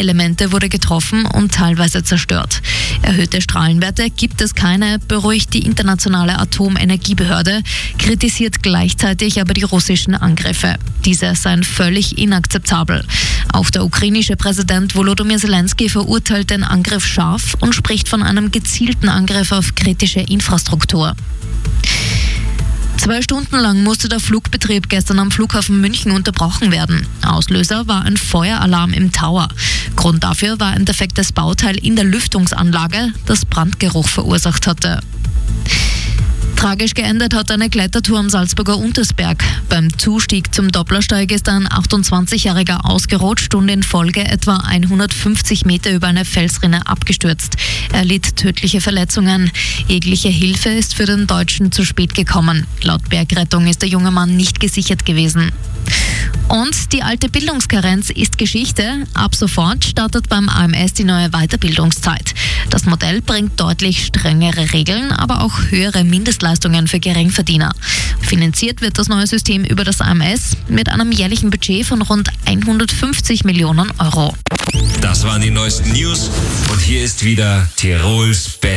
Kernelemente wurde getroffen und teilweise zerstört. Erhöhte Strahlenwerte gibt es keine, beruhigt die Internationale Atomenergiebehörde, kritisiert gleichzeitig aber die russischen Angriffe. Diese seien völlig inakzeptabel. Auch der ukrainische Präsident Volodymyr Zelensky verurteilt den Angriff scharf und spricht von einem gezielten Angriff auf kritische Infrastruktur. 2 Stunden lang musste der Flugbetrieb gestern am Flughafen München unterbrochen werden. Auslöser war ein Feueralarm im Tower. Grund dafür war ein defektes Bauteil in der Lüftungsanlage, das Brandgeruch verursacht hatte. Tragisch geendet hat eine Klettertour am Salzburger Untersberg. Beim Zustieg zum Dopplersteig ist ein 28-Jähriger ausgerutscht und in Folge etwa 150 Meter über eine Felsrinne abgestürzt. Er litt tödliche Verletzungen. Jegliche Hilfe ist für den Deutschen zu spät gekommen. Laut Bergrettung ist der junge Mann nicht gesichert gewesen. Und die alte Bildungskarenz ist Geschichte. Ab sofort startet beim AMS die neue Weiterbildungszeit. Das Modell bringt deutlich strengere Regeln, aber auch höhere Mindestleistungen für Geringverdiener. Finanziert wird das neue System über das AMS mit einem jährlichen Budget von rund 150 Millionen Euro. Das waren die neuesten News und hier ist wieder Tirols Best.